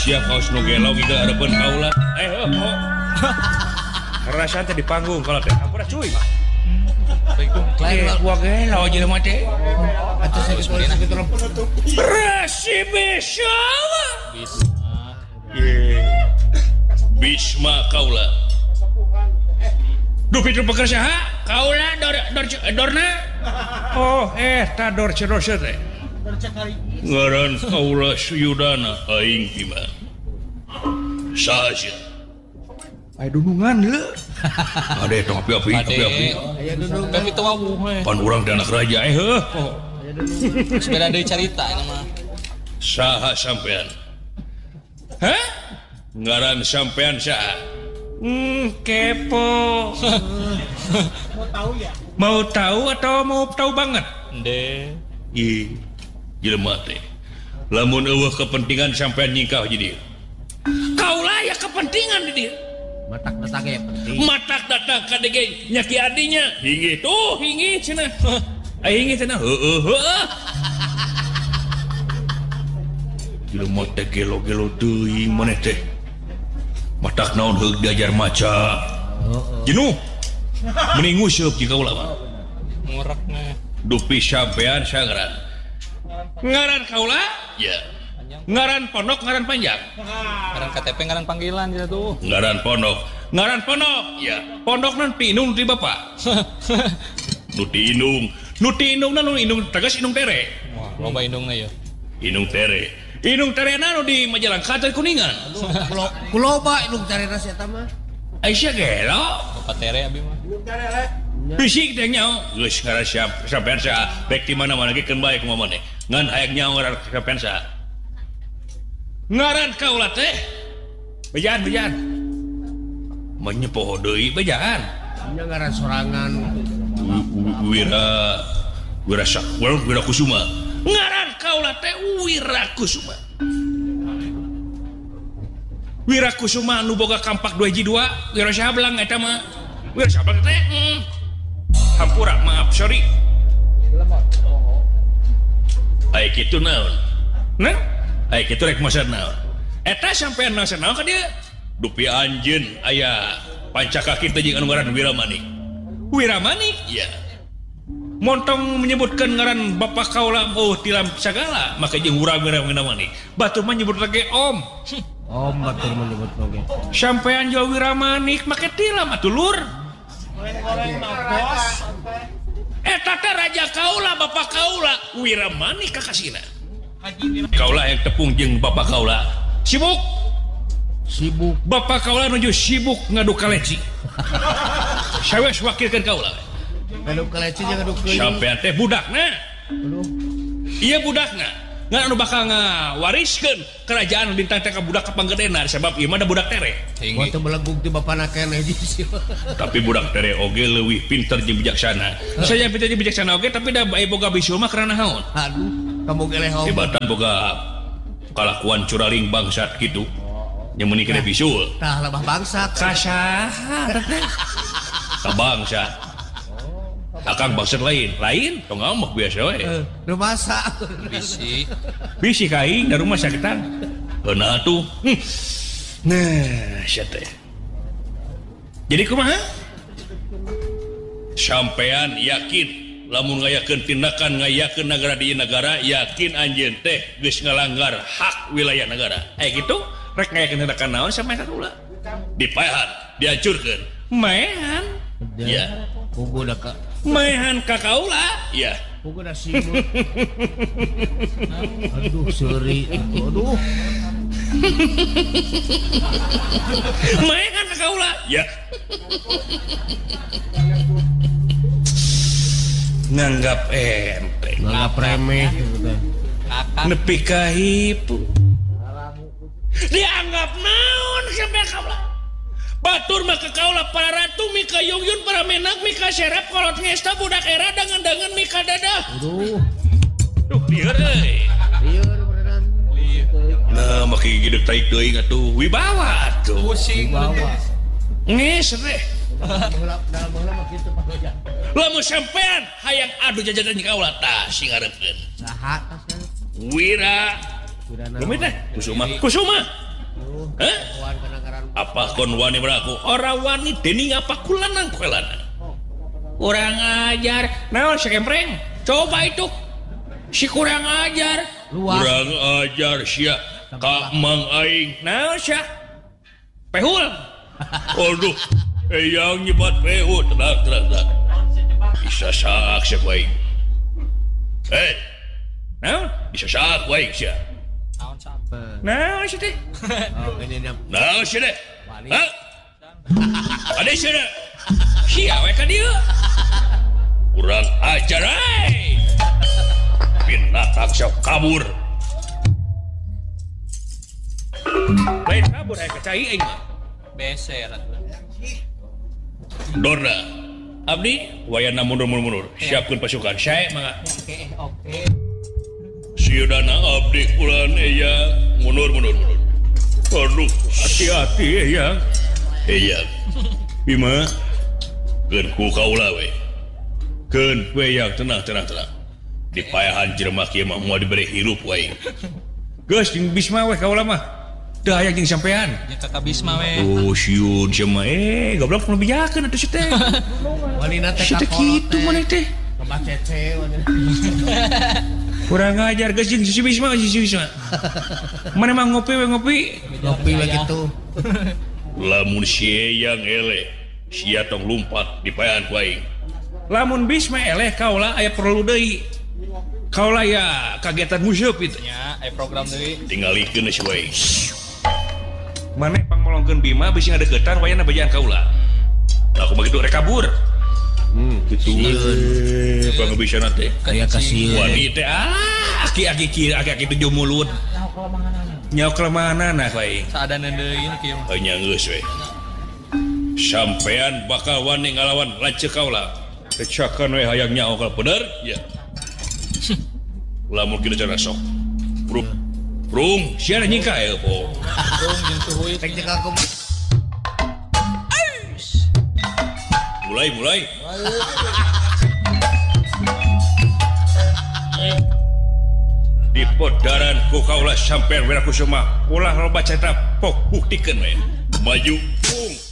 siap kaos nu gelo giga arepan kaula. Oh. Rasa teh di panggung kalau teh. Ampura cuy. Lain gua gelo jelema teh. Atuh saya gitu Rasi Bisma. Bisma kaula. Duh Pitu pekerja kaula dorna. Oh, ta dor cerose teh. Ngaran kaula Suyudana aing timah. Saja. Aya dunungan leuh. Ade tong api-api. Aya dunungan. Tapi teu wawuh we. Pan urang teh anak raja heuh. Sepeda deui carita eta mah. Saha sampean? Hah? Ngaran sampean saha? Kepo. Mau tahu atau mau tahu banget? Ende. Ih, jelema teh. Lamun eueuh kepentingan sampean nyingkah jadi. Kaulah ya kepentingan di dieu. Matak datang ge penting. Matak datang ka dege nyaki adinya. Hinggih tuh, hinggih cenah. Ai hinggih cenah. Heueuh. Jelema teh gelo-gelo teuing maneh teh. Matak naon heug diajar maca. Jenuh. Mending nguseup jika ulah mah. Ngurekna. Dupi sampean sagaran. Ngaran kaula? Ya. Ngaran pondok, ngaran panjang. Ngaran KTP, ngaran panggilan gitu tuh. Ngaran pondok. Ngaran pondok. Ya. Pondok nanti inung di bapak. Nuti inung. Nuti inung nu inung tegas inung tere. Wah, loba indungna ya. Inung tere. Inung tere nu di Majalengka teh Kuningan. Kuloba inung tarena si eta mah. Aisyah gelo. Bapak tere abi mah. Fisik teh nyaho. Geus ngaran sampean saha? Bek di mana-mana ge keun bae kumaha maneh. Ngan hayang nyaho ngaran sampean saha? Ngaran kaula teh bejaan menyepoh deui bejaan Nya ngaran sorangan Wira Kusuma ngaran kaula teh Wira Kusuma nu boga kampak 2J2 Wira Sablang eta mah Wira Sablang teh hampura maaf sorry aya kitu naon nah aya kitu rek maksud naon eta sampean naon ka dieu dupi anjeun aya pancakaki teh jeung anu ngaran Wiramanik ya montong menyebutkan ngaran bapak kaula tilam sagala maka jeung urang Wiramanik batur mah nyebut lagi om batur menyebut oge sampean jual Wiramanik make tilam atuh lur eta teh raja kaula bapak kaula Wiramanik kakasina kaula yang tepung jeung bapak kaula sibuk bapak kaula nuju sibuk ngaduk kaleci sawes wakilkeun kaula ngaduk kaleci jeung ngaduk keuing sampean teh budakna iya budakna ngan anu bakal ngawariskeun kerajaan bintang teh ka budak kapanggedena sebab ieu mah da budak tere gua teh belegug di bapana keneh tapi budak tere oge leuwih pinter jeung bijaksana saya pinter jeung bijaksana oge tapi da bae boga bisul mah karena naon aduh kamu gelehong tibatan boga kalakuan curaling bangsat gitu yang menikah bisul tah labah bangsat kasaha ka bangsat akang bangsat lain tong ngomong biasa we nu masa bisi kaing da rumah sakitan heuna atuh nah sia teh jadi kumaha sampean yakin lamun ngayakeun tindakan ngayakeun negara di negara yakin anjeun teh geus ngalanggar hak wilayah negara gitu rek ngayakeun tindakan naon sampe ka kula dipaehan dihancurkeun maehan ya pugu da ka maehan ka kaula ya pugu da sibuk aduh seuri aduh maehan ka kaula ya nganggap enteng nganggap remeh nepi ka hipu dianggap naon sampe kaula batur mah ka kaula para ratu mika yuyun para menak mika serap kolot ngesta budak era dangan-dangan mika dadah aduh lieur euy lieur beneran nah maki gidek taik teuing atuh wibawa atuh Pusing bawa nges teh dalam baheula mah kitu pagoja lamun sampean hayang adu jajanan kaula tah sing ngareupkeun saha tasna Wira Lumit teh Kusuma Hah? Wan kadang-kadang Apa kon wani beraku orang wani dening apa kulanang kelana kurang ajar naon si kempreng coba itu si kurang ajar luas. kurang ajar sia ka mang aing naon sia pehul aduh yang nyebat pehul tenang bisa sak sia aing naon bisa sak aing sia Naon sampe. naon sia teh Oh, ini dia. naon sia teh Wani. hah ada sia teh sia we ka dieu kurang ajar ai binatang sok kabur lain kabur aya kacai aing mah Beser atuh. Dorna abdi wayana mundur siapkeun pasukan sae mangga Oke. sieudaana abdi kulan eya mundur aduh hati-hati eya Bima keun ku kaula we keun we yang tenang di payahan jelema kieu mah moal diberi hirup wae geus jeung Bisma we kaula mah teu aya jeung sampean Jeung Kakak Bisma we. oh siun sama goblok nu bijakeun atuh si teh Wanina teh si teh kitu maneh teh Kebak cece wanina. kurang ajar geus jeung si Bisma mana mah ngopi Ngopi begitu. lamun si yang eleh sia tong lumpat di payahan ku aing lamun Bisma eleh kaula aya perlu deui kaula ya kagetan museup itu Nya, program deui. tingalikeun si wae maneh pangmolongkeun Bima bisi ngadeukeutan wayana bajaan kaula nah aku begitu rek kabur gitu pangebisana teh Kayak kasih. wanita aki-aki 7 mulut nyawa kelemahanana wae Saadana deui kieu mah. hanya geus we sampean bakal wani ngalawan lanceuk kaula kecakan we hayang nyawa kalau bener ya lamun kitu cara sok Brung sia nyika ya po Dung jeung suhui. Tek jeung aku. mulai di podaran ku kaula sampean wira kusuma ulah loba cerita pok buktikeun we maju